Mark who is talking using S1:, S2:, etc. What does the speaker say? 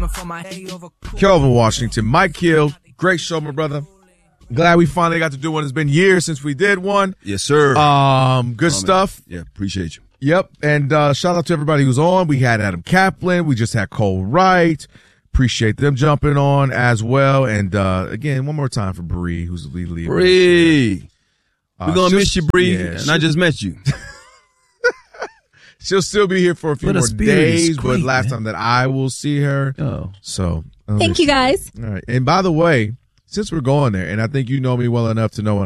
S1: Kelvin Washington, Mike Hill, great show, my brother. Glad we finally got to do one. It's been years since we did one.
S2: Yes, sir.
S1: Good stuff.
S2: Yeah, appreciate you.
S1: Yep, and shout out to everybody who's on. We had Adam Kaplan. We just had Cole Wright. Appreciate them jumping on as well. And again, one more time for Bree, who's the lead.
S2: Bree. We're going to miss you, Bree.
S1: Yeah,
S2: and I just met you.
S1: She'll still be here for a few more days, but last time that I will see her.
S2: Oh.
S1: So
S3: thank you guys.
S1: All right. And by the way, since we're going there, and I think you know me well enough to know when